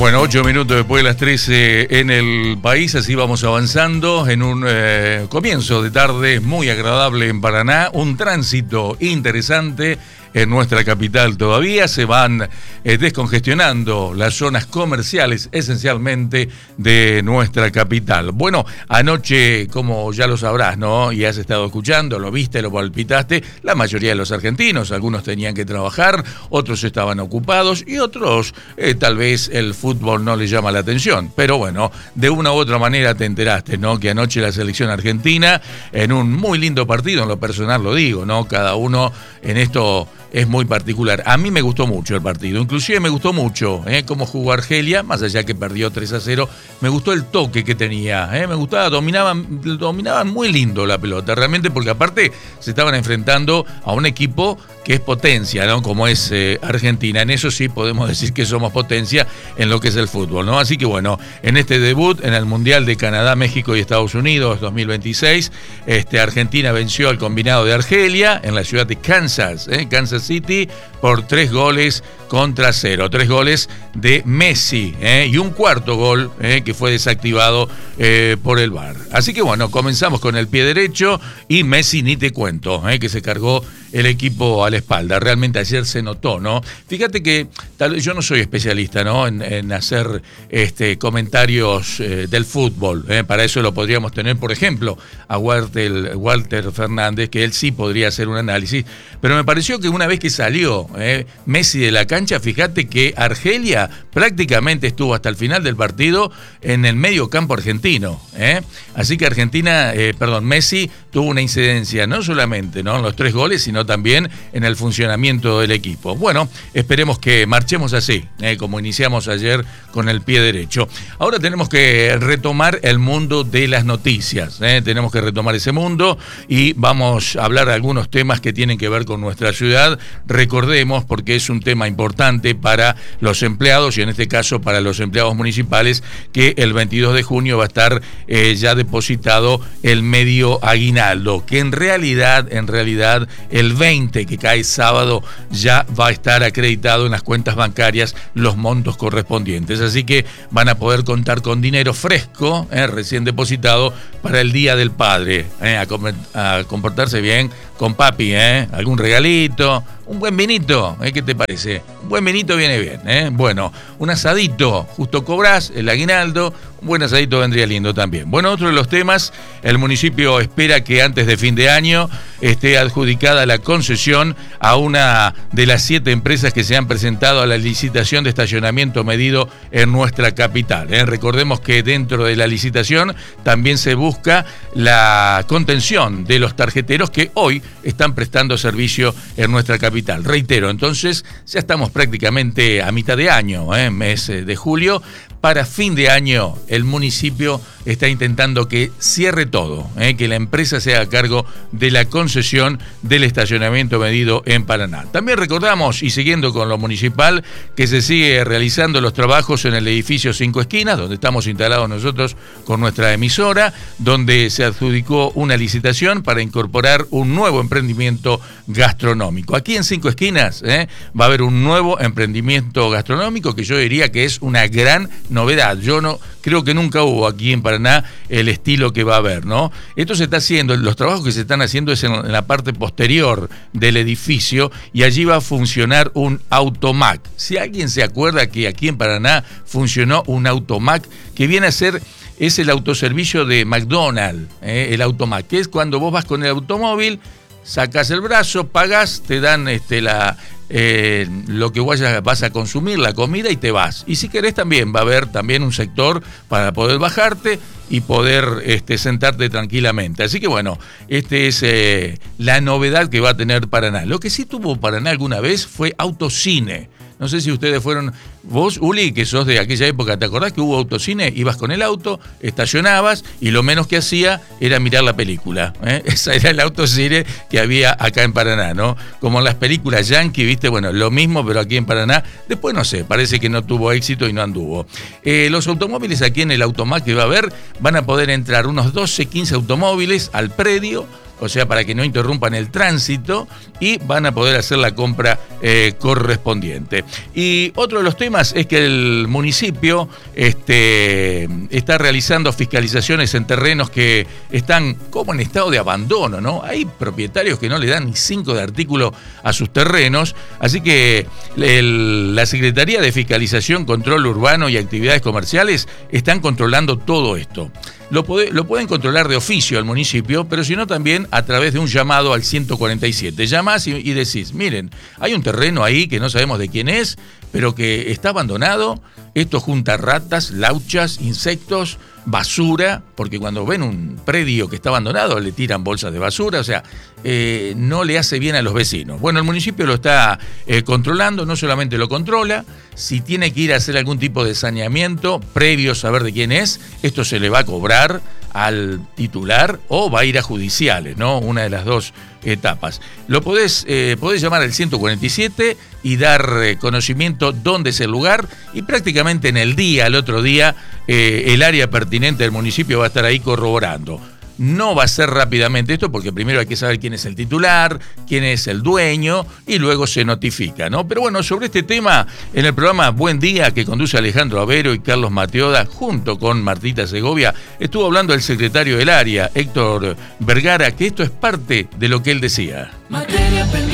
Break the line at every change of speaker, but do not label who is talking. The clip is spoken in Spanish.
Bueno, 8 minutos después de las 13 en el país, así vamos avanzando en un comienzo de tarde muy agradable en Paraná, un tránsito interesante en nuestra capital todavía, se van descongestionando las zonas comerciales esencialmente de nuestra capital. Bueno, anoche, como ya lo sabrás, ¿no? Y has estado escuchando, lo viste, lo palpitaste, la mayoría de los argentinos, algunos tenían que trabajar, otros estaban ocupados y otros tal vez el fútbol no les llama la atención. Pero bueno, de una u otra manera te enteraste, ¿no? Que anoche la selección argentina, en un muy lindo partido, en lo personal lo digo, ¿no? Cada uno en esto es muy particular. A mí me gustó mucho el partido, inclusive me gustó mucho cómo jugó Argelia, más allá que perdió 3-0, me gustó el toque que tenía, me gustaba, dominaban muy lindo la pelota, realmente, porque aparte se estaban enfrentando a un equipo que es potencia, ¿no? Como es Argentina. En eso sí podemos decir que somos potencia en lo que es el fútbol, ¿no? Así que bueno, en este debut en el Mundial de Canadá, México y Estados Unidos 2026, Argentina venció al combinado de Argelia en la ciudad de Kansas City, por 3-0. 3 goles de Messi, y un cuarto gol que fue desactivado por el VAR. Así que bueno, comenzamos con el pie derecho y Messi ni te cuento, que se cargó el equipo a la espalda. Realmente ayer se notó, ¿no? Fíjate que tal vez yo no soy especialista, ¿no? en hacer comentarios del fútbol. Para eso lo podríamos tener, por ejemplo, a Walter Fernández, que él sí podría hacer un análisis. Pero me pareció que una vez que salió Messi de la cancha, fíjate que Argelia prácticamente estuvo hasta el final del partido en el medio campo argentino. Así que Messi tuvo una incidencia no solamente, ¿no? en los 3 goles, sino también en el funcionamiento del equipo. Bueno, esperemos que marchemos así, como iniciamos ayer con el pie derecho. Ahora tenemos que retomar el mundo de las noticias, tenemos que retomar ese mundo y vamos a hablar de algunos temas que tienen que ver con nuestra ciudad. Recordemos, porque es un tema importante para los empleados y en este caso para los empleados municipales, que el 22 de junio va a estar ya depositado el medio aguinaldo, que en realidad el 20, que cae sábado, ya va a estar acreditado en las cuentas bancarias los montos correspondientes. Así que van a poder contar con dinero fresco, recién depositado, para el Día del Padre, a comportarse bien con papi, algún regalito, un buen vinito, ¿qué te parece? Un buen vinito viene bien, Bueno, un asadito, justo cobrás el aguinaldo, un buen asadito vendría lindo también. Bueno, otro de los temas, el municipio espera que antes de fin de año esté adjudicada la concesión a una de las 7 empresas que se han presentado a la licitación de estacionamiento medido en nuestra capital. Recordemos que dentro de la licitación también se busca la contención de los tarjeteros que hoy están prestando servicio en nuestra capital. Reitero, entonces ya estamos prácticamente a mitad de año, mes de julio. Para fin de año el municipio está intentando que cierre todo, que la empresa se haga cargo de la concesión del estacionamiento medido en Paraná. También recordamos, y siguiendo con lo municipal, que se sigue realizando los trabajos en el edificio 5 Esquinas, donde estamos instalados nosotros con nuestra emisora, donde se adjudicó una licitación para incorporar un nuevo emprendimiento gastronómico. Aquí en 5 Esquinas va a haber un nuevo emprendimiento gastronómico que yo diría que es una gran novedad. Yo no creo que nunca hubo aquí en Paraná el estilo que va a haber, ¿no? Esto se está haciendo, los trabajos que se están haciendo es en la parte posterior del edificio y allí va a funcionar un Automac. Si alguien se acuerda que aquí en Paraná funcionó un Automac, que viene a ser, es el autoservicio de McDonald's, el Automac, que es cuando vos vas con el automóvil, sacás el brazo, pagás, te dan lo que vas a consumir, la comida, y te vas. Y si querés también va a haber también un sector para poder bajarte y poder sentarte tranquilamente. Así que bueno, es la novedad que va a tener Paraná. Lo que sí tuvo Paraná alguna vez fue autocine. No sé si ustedes fueron, vos, Uli, que sos de aquella época, ¿te acordás que hubo autocine? Ibas con el auto, estacionabas y lo menos que hacía era mirar la película. Ese era el autocine que había acá en Paraná, ¿no? Como en las películas yankee, ¿viste? Bueno, lo mismo, pero aquí en Paraná. Después no sé, parece que no tuvo éxito y no anduvo. Los automóviles aquí en el Automac que va a haber, van a poder entrar unos 12, 15 automóviles al predio, o sea, para que no interrumpan el tránsito, y van a poder hacer la compra correspondiente. Y otro de los temas es que el municipio está realizando fiscalizaciones en terrenos que están como en estado de abandono, ¿no? Hay propietarios que no le dan ni 5 de artículo a sus terrenos, así que la Secretaría de Fiscalización, Control Urbano y Actividades Comerciales están controlando todo esto. Lo pueden controlar de oficio al municipio, pero si no también a través de un llamado al 147. Llamás y decís, miren, hay un terreno ahí que no sabemos de quién es, pero que está abandonado. Esto junta ratas, lauchas, insectos, basura, porque cuando ven un predio que está abandonado le tiran bolsas de basura, o sea, no le hace bien a los vecinos. Bueno, el municipio lo está controlando, no solamente lo controla, si tiene que ir a hacer algún tipo de saneamiento previo a saber de quién es, esto se le va a cobrar al titular o va a ir a judiciales, ¿no? Una de las dos etapas. Lo podés llamar al 147 y dar conocimiento dónde es el lugar, y prácticamente en el día, al otro día, el área pertinente del municipio va a estar ahí corroborando. No va a ser rápidamente esto porque primero hay que saber quién es el titular, quién es el dueño y luego se notifica, ¿no? Pero bueno, sobre este tema, en el programa Buen Día, que conduce Alejandro Avero y Carlos Mateoda, junto con Martita Segovia, estuvo hablando el secretario del área, Héctor Vergara, que esto es parte de lo que él decía.